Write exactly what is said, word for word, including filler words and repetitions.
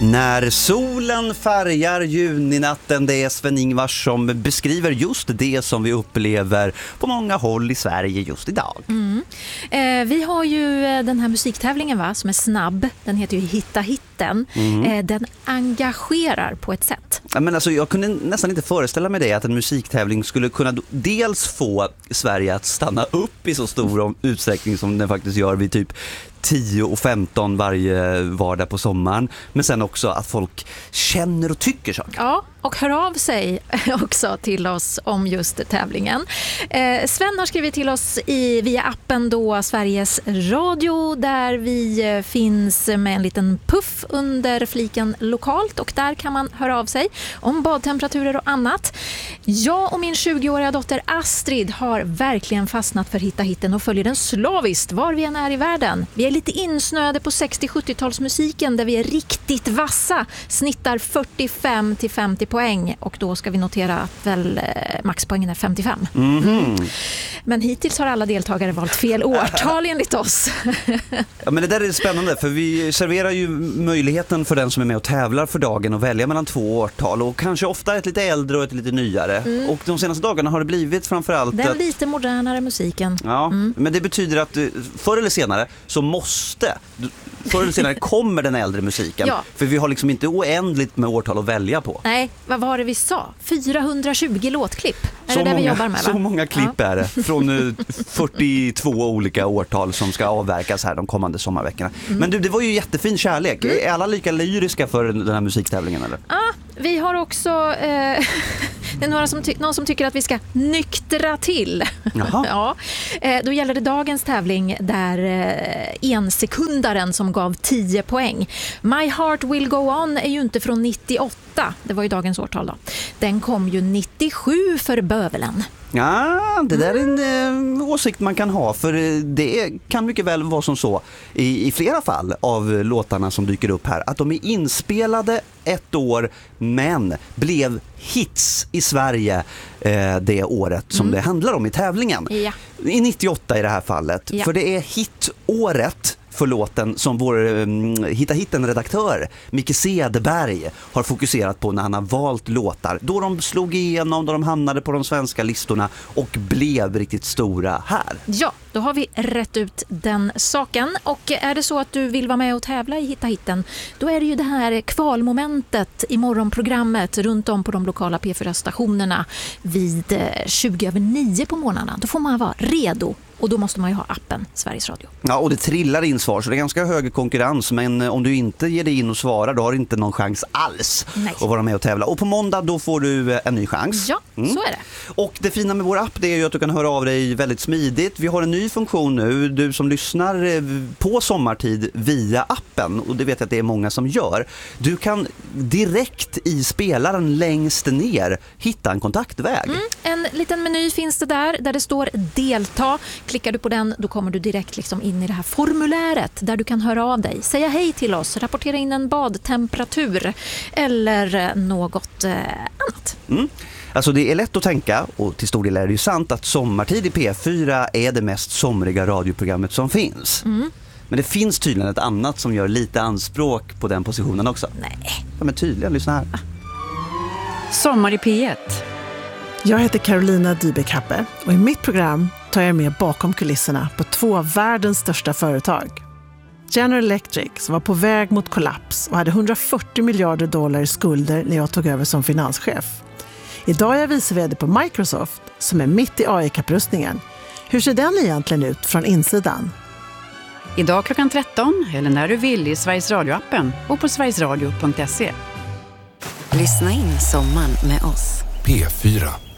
När solen färgar juninatten, det är Sven-Ingvars som beskriver just det som vi upplever på många håll i Sverige just idag. Mm. Eh, vi har ju den här musiktävlingen va, som är snabb. Den heter ju Hitta hitten. Mm. Eh, den engagerar på ett sätt. Ja, men alltså, jag kunde nästan inte föreställa mig det, att en musiktävling skulle kunna dels få Sverige att stanna upp i så stor utsträckning som den faktiskt gör vid typ tio och femton varje vardag på sommaren. Men sen också att folk känner och tycker saker. Ja, och hör av sig också till oss om just tävlingen. Eh, Sven har skrivit till oss i, via appen då Sveriges Radio, där vi finns med en liten puff under fliken lokalt, och där kan man höra av sig om badtemperaturer och annat. Jag och min tjugoåriga dotter Astrid har verkligen fastnat för Hitta hitten och följer den slaviskt var vi än är i världen. Vi är lite insnöade på sextio-sjuttiotalsmusiken där vi är riktigt vassa, snittar fyrtiofem till femtio poäng, och då ska vi notera att väl eh, maxpoängen är femtiofem. Mm-hmm. Men hittills har alla deltagare valt fel årtal enligt oss. Ja, men det där är spännande, för vi serverar ju möjligheten för den som är med och tävlar för dagen att välja mellan två årtal, och kanske ofta ett lite äldre och ett lite nyare. Mm. Och de senaste dagarna har det blivit framförallt den att, lite modernare musiken. Ja, mm. Men det betyder att förr eller senare så måste förr eller senare kommer den äldre musiken. Ja. För vi har liksom inte oändligt med årtal att välja på. Nej, vad var det vi sa? fyrahundratjugo låtklipp. Är så det det många, vi jobbar med, va? Så många klipp ja. är det. Från fyrtiotvå olika årtal som ska avverkas här de kommande sommarveckorna. Mm. Men du, det var ju jättefin kärlek. Mm. Är alla lika lyriska för den här musiktävlingen, eller? Ja, vi har också eh, det är några som ty- någon som tycker att vi ska nyktra till. Jaha. Ja. Eh, då gäller det dagens tävling där eh, ensekundaren som gav tio poäng. My Heart Will Go On är ju inte från nittioåtta. Det var ju dagens årtal då. Den kom ju nittiosju för bövelen. Ja, det där är en eh, åsikt man kan ha, för det kan mycket väl vara som så i, i flera fall av låtarna som dyker upp här, att de är inspelade ett år men blev hits i Sverige eh, det året som mm. det handlar om i tävlingen. Ja. I nittioåtta i det här fallet, ja. För det är hitåret för låten som vår um, Hitta hitten-redaktör Micke Cederberg har fokuserat på när han har valt låtar. Då de slog igenom, då de hamnade på de svenska listorna och blev riktigt stora här. Ja, då har vi rätt ut den saken. Och är det så att du vill vara med och tävla i Hitta hitten, då är det ju det här kvalmomentet i morgonprogrammet runt om på de lokala P fyra-stationerna vid tjugo över nio på morgnarna. Då får man vara redo. Och då måste man ju ha appen Sveriges Radio. Ja, och det trillar in svar, så det är ganska hög konkurrens. Men om du inte ger dig in och svarar, då har du inte någon chans alls Nej. att vara med och tävla. Och på måndag då får du en ny chans. Ja, mm. så är det. Och det fina med vår app, det är ju att du kan höra av dig väldigt smidigt. Vi har en ny funktion nu, du som lyssnar på sommartid via appen. Och det vet jag att det är många som gör. Du kan direkt i spelaren längst ner hitta en kontaktväg. Mm. En liten meny finns det där, där det står delta. Klickar du på den, då kommer du direkt liksom in i det här formuläret där du kan höra av dig, säga hej till oss, rapportera in en badtemperatur eller något eh, annat. Mm. Alltså det är lätt att tänka, och till stor del är det ju sant, att Sommartid i P fyra är det mest somriga radioprogrammet som finns. Mm. Men det finns tydligen ett annat som gör lite anspråk på den positionen också. Nej. Ja, men tydligen, lyssna här. Sommar i P ett. Jag heter Carolina Dybeck-Happe och i mitt program tar jag med bakom kulisserna på två av världens största företag. General Electric, som var på väg mot kollaps och hade hundrafyrtio miljarder dollar i skulder när jag tog över som finanschef. Idag är jag vice vd på Microsoft, som är mitt i A I-kapprustningen. Hur ser den egentligen ut från insidan? Idag klockan tretton, eller när du vill, i Sveriges Radio-appen och på sverigesradio punkt se. Lyssna in sommaren med oss. P fyra.